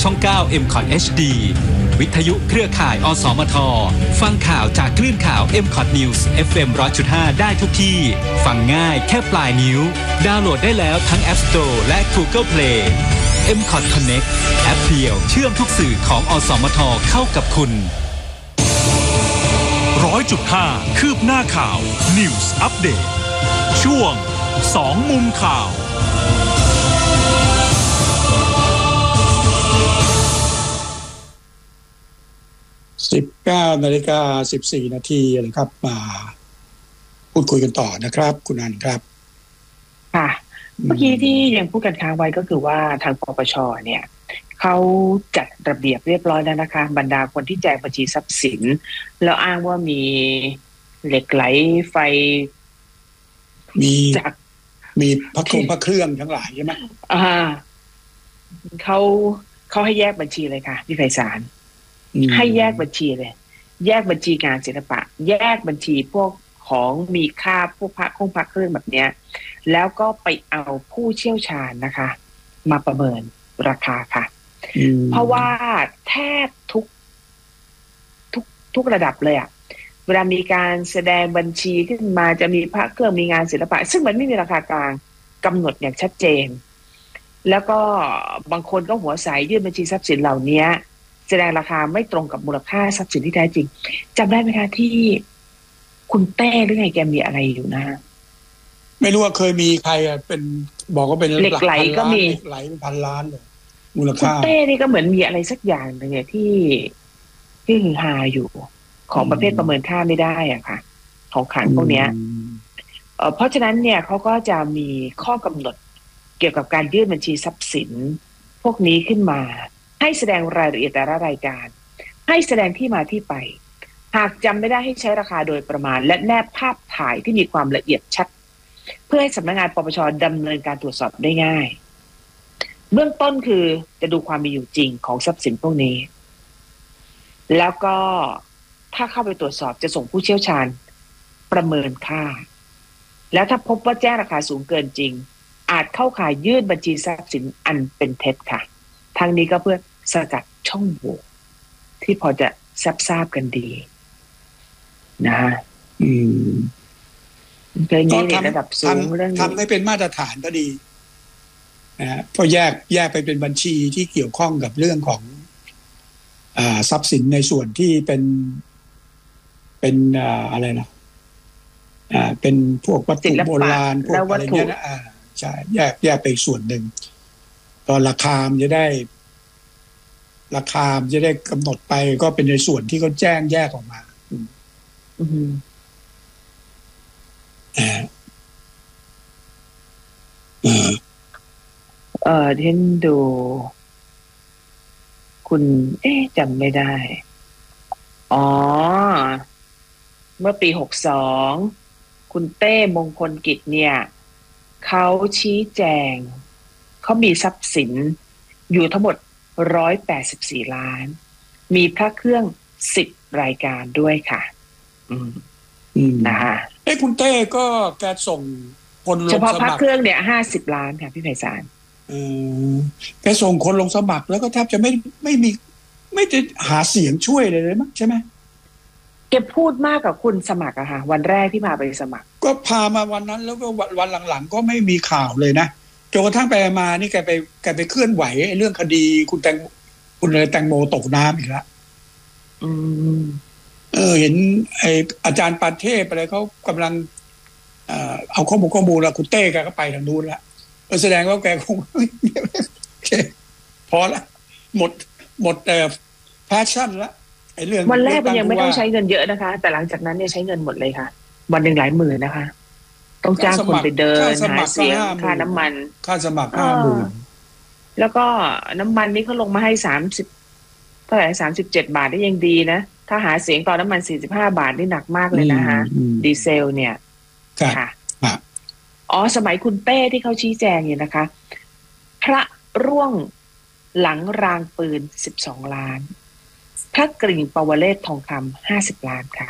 ช่อง9 MCOT HD วิทยุเครือข่ายอสมทฟังข่าวจากคลื่นข่าว MCOT News FM 100.5 ได้ทุกที่ฟังง่ายแค่ปลายนิ้วดาวน์โหลดได้แล้วทั้ง App Store และ Google Play MCOT Connect แอปเดียวเชื่อมทุกสื่อของอสมทเข้ากับคุณ 100.5 คืบหน้าข่าว News Update ช่วง2มุมข่าว 19:14 น.เลยครับมาพูดคุยกันต่อนะครับคุณอันครับค่ะเมื่อกี้ที่ยังพูดกันค้างไว้ก็คือว่าทางปปช.เนี่ยเขาจัดระเบียบเรียบร้อยแล้วนะคะบรรดาคนที่แจกบัญชีทรัพย์สินแล้วอ้างว่ามีเหล็กไหลไฟมีพระเครื่องทั้งหลายใช่ไหมเขาให้แยกบัญชีเลยค่ะพี่ไพศาลให้แยกบัญชีเลยแยกบัญชีงานศิลปะแยกบัญชีพวกของมีค่าพวกพระเครื่องแบบเนี้ยแล้วก็ไปเอาผู้เชี่ยวชาญนะคะมาประเมินราคาค่ะเพราะว่าแทบทุกระดับเลยอะเวลามีการแสดงบัญชีขึ้นมาจะมีพระเครื่องมีงานศิลปะซึ่งมันไม่มีราคากลางกำหนดอย่างชัดเจนแล้วก็บางคนก็หัวใสยื่นบัญชีทรัพย์สินเหล่านี้แสดงราคาไม่ตรงกับมูลค่าทรัพย์สินที่แท้จริงจำได้ไหมคะที่คุณเต้หรือไงแกมีอะไรอยู่นะไม่รู้ว่าเคยมีใครเป็นบอกว่าเป็นเหล็กไหลก็มีเหล็กไหลเป็นพันล้านเลยมูลค่าคุณเต้นี่ก็เหมือนมีอะไรสักอย่างนึงเนี่ยที่ฮือฮาอยู่ของประเภทประเมินค่าไม่ได้อ่ะค่ะของขังพวกเนี้ยเพราะฉะนั้นเนี่ยเขาก็จะมีข้อกำหนดเกี่ยวกับการยื่นบัญชีทรัพย์สินพวกนี้ขึ้นมาให้แสดงรายละเอียดแต่ละรายการให้แสดงที่มาที่ไปหากจำไม่ได้ให้ใช้ราคาโดยประมาณและแนบภาพถ่ายที่มีความละเอียดชัดเพื่อให้สำนักงานปปช.ดำเนินการตรวจสอบได้ง่ายเบื้องต้นคือจะดูความมีอยู่จริงของทรัพย์สินพวกนี้แล้วก็ถ้าเข้าไปตรวจสอบจะส่งผู้เชี่ยวชาญประเมินค่าแล้วถ้าพบว่าแจ้งราคาสูงเกินจริงอาจเข้าข่ายยื่นบัญชีทรัพย์สินอันเป็นเท็จค่ะทางนี้ก็เพื่อสกัดช่องโหว่ที่พอจะทราบกันดีนะเคยมีในระดับสูงเรื่องนี้ทำให้เป็นมาตรฐานก็ดีนะพอแยกไปเป็นบัญชีที่เกี่ยวข้องกับเรื่องของทรัพย์สินในส่วนที่เป็นอะไรนะเป็นพวกวัตถุโบราณพวกอะไรเงี้ยนะใช่แยกไปส่วนหนึ่งก็ราคาจะได้กำหนดไปก็เป็นในส่วนที่เขาแจ้งแยกออกมาเห็นดูคุณจำไม่ได้เมื่อปี62คุณเต้มงคลกิจเนี่ยเขาชี้แจงเขามีทรัพย์สินอยู่ทั้งหมด184 ล้านมีพระเครื่อง10 รายการด้วยค่ะนะคะคุณเต้ก็แกส่งคนลงสมัครเฉพาะพระเครื่องเนี่ย50 ล้านค่ะพี่ไพศาลแกส่งคนลงสมัครแล้วก็แทบจะไม่จะหาเสียงช่วยเลยมั้งใช่ไหมแกพูดมากกับคุณสมัครอะค่ะวันแรกที่พาไปสมัครก็พามาวันนั้นแล้วก็วันหลังๆก็ไม่มีข่าวเลยนะจนกระทั่งไปมานี่แกไปเคลื่อนไหวเรื่องคดีคุณแตงโมตกน้ำอีกแล้วเห็นอาจารย์ปานเทพอะไรเขากำลังเอาข้อมูลแล้วคุณเต้แกก็ไปทางนู้นละแสดงว่าแกคงพอละหมดแพชชั่นละเรื่องวันแรกมันยังไม่ต้องใช้เงินเยอะนะคะแต่หลังจากนั้นเนี่ยใช้เงินหมดเลยค่ะวันหนึ่งหลายหมื่นนะคะต้องจ้างคนไปเดินหาเสียงค่าน้ำมันค่าสมัคร 50,000แล้วก็น้ำมันนี่เขาลงมาให้30เท่าไหร่37 บาทได้ยังดีนะถ้าหาเสียงตอนน้ำมัน45 บาทนี่หนักมากเลยนะคะดีเซลเนี่ยค่ะสมัยคุณเต้ที่เขาชี้แจงเนี่ยนะคะพระร่วงหลังรางปืน12 ล้านพระกริ่งปวเรศทองคำ50 ล้านค่ะ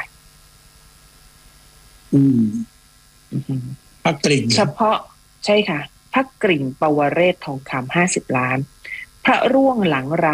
พระกริ่งเฉพาะใช่ค่ะพระกริ่งปวเรศทองคำ50 ล้านพระร่วงหลังราง